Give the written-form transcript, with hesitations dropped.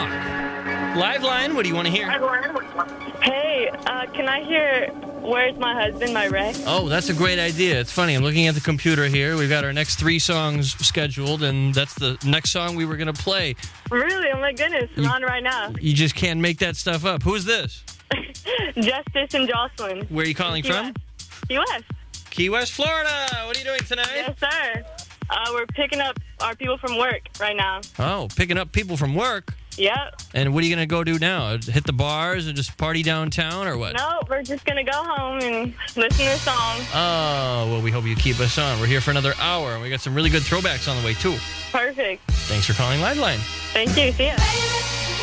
talk. Live line, what do you want to hear? Hey, can I hear Where's My Husband, My Wreck? Oh, that's a great idea. It's funny. I'm looking at the computer here. We've got our next 3 songs scheduled, and that's the next song we were going to play. Really? Oh, my goodness. I'm on right now. You just can't make that stuff up. Who is this? Justice and Jocelyn. Where are you calling from? Key West. Key West, Florida. What are you doing tonight? Yes, sir. We're picking up our people from work right now. Oh, picking up people from work? Yep. And what are you going to go do now? Hit the bars and just party downtown or what? No, we're just going to go home and listen to a song. Oh, well, we hope you keep us on. We're here for another hour, and we got some really good throwbacks on the way, too. Perfect. Thanks for calling Liveline. Thank you. See ya.